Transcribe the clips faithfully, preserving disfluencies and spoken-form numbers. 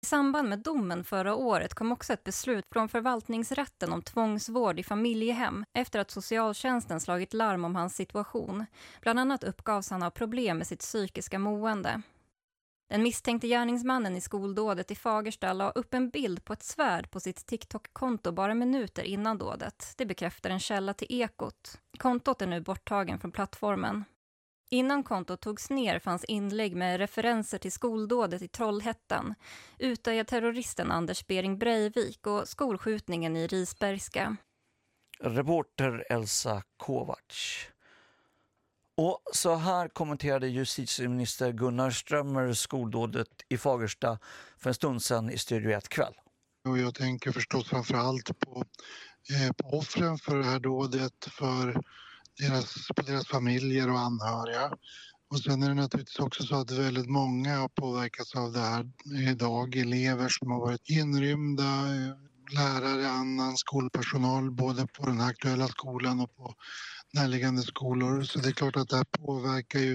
I samband med domen förra året kom också ett beslut från förvaltningsrätten om tvångsvård i familjehem efter att socialtjänsten slagit larm om hans situation. Bland annat uppgavs han ha problem med sitt psykiska mående. Den misstänkte gärningsmannen i skoldådet i Fagersta la upp en bild på ett svärd på sitt TikTok-konto bara minuter innan dådet. Det bekräftar en källa till Ekot. Kontot är nu borttagen från plattformen. Innan kontot togs ner fanns inlägg med referenser till skoldådet i Trollhättan, Utöja-terroristen Anders Bering Breivik och skolskjutningen i Risbergska. Reporter Elsa Kovacs. Och så här kommenterade justitieminister Gunnar Strömmer skoldådet i Fagersta för en stund sedan i Studio ett kväll. Och jag tänker förstås framförallt på, eh, på offren för det här dådet, för deras, på deras familjer och anhöriga. Och sen är det naturligtvis också så att väldigt många har påverkats av det här idag. Elever som har varit inrymda, lärare, annan skolpersonal både på den aktuella skolan och på närliggande skolor. Så det är klart att det här påverkar ju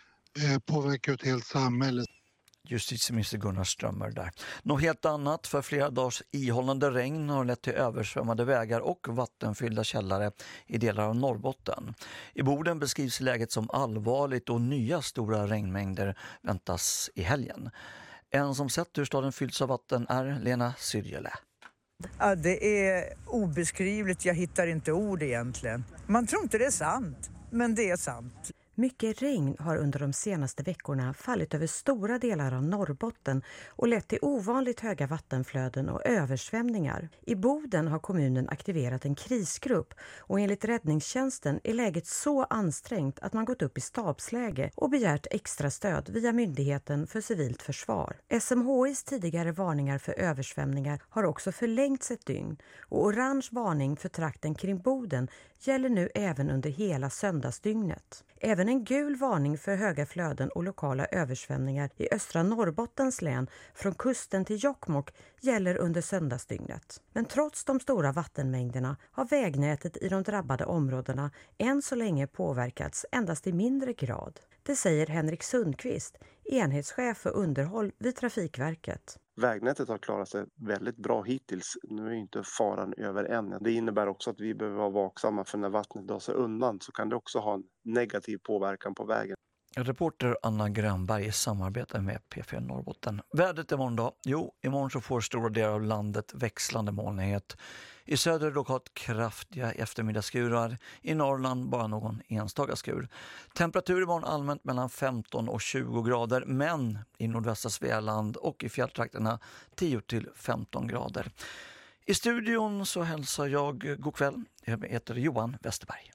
eh, påverkar ett helt samhälle. Justitieminister Gunnar Strömmer där. Något helt annat, för flera dagars ihållande regn har lett till översvämmade vägar och vattenfyllda källare i delar av Norrbotten. I Boden beskrivs läget som allvarligt och nya stora regnmängder väntas i helgen. En som sett hur staden fylls av vatten är Lena Syrjele. Ja, det är obeskrivligt. Jag hittar inte ord egentligen. Man tror inte det är sant, men det är sant. Mycket regn har under de senaste veckorna fallit över stora delar av Norrbotten och lett till ovanligt höga vattenflöden och översvämningar. I Boden har kommunen aktiverat en krisgrupp och enligt räddningstjänsten är läget så ansträngt att man gått upp i stabsläge och begärt extra stöd via Myndigheten för civilt försvar. S M H I:s tidigare varningar för översvämningar har också förlängts ett dygn och orange varning för trakten kring Boden gäller nu även under hela söndagsdygnet. Även en gul varning för höga flöden och lokala översvämningar i östra Norrbottens län från kusten till Jokkmokk gäller under söndagsdygnet. Men trots de stora vattenmängderna har vägnätet i de drabbade områdena än så länge påverkats endast i mindre grad. Det säger Henrik Sundqvist, enhetschef för underhåll vid Trafikverket. Vägnätet har klarat sig väldigt bra hittills. Nu är inte faran över än. Det innebär också att vi behöver vara vaksamma, för när vattnet drar sig undan så kan det också ha en negativ påverkan på vägen. Reporter Anna Grönberg samarbetar med P fyra Norrbotten. Vädret imorgon då? Jo, imorgon så får stora delar av landet växlande molnighet. I söder lokalt kraftiga eftermiddagsskurar. I Norrland bara någon enstaka skur. Temperatur imorgon allmänt mellan femton och tjugo grader. Men i nordvästra Svealand och i fjälltrakterna tio till femton grader. I studion så hälsar jag god kväll. Jag heter Johan Westerberg.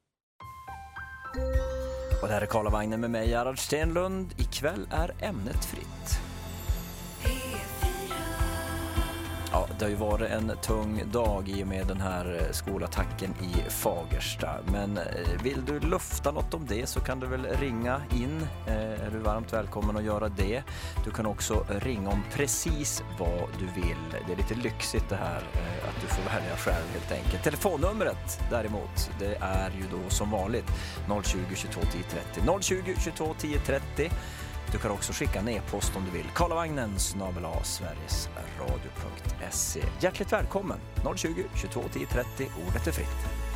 Och det här är Karlavagnen med mig, Gerhard Stenlund. Ikväll är ämnet fritt. Ja, det har ju varit en tung dag i och med den här skolattacken i Fagersta. Men vill du lufta något om det så kan du väl ringa in. Är du varmt välkommen att göra det. Du kan också ringa om precis vad du vill. Det är lite lyxigt det här att du får välja själv helt enkelt. Telefonnumret däremot, det är ju då som vanligt noll tjugo, tjugotvå, tio trettio. noll tjugo, tjugotvå, tio trettio. Du kan också skicka en e-post om du vill. Karlavagnen snabel-a sverigesradio punkt se. Hjärtligt välkommen. noll tjugo, tjugotvå, tio trettio. Ordet är fritt.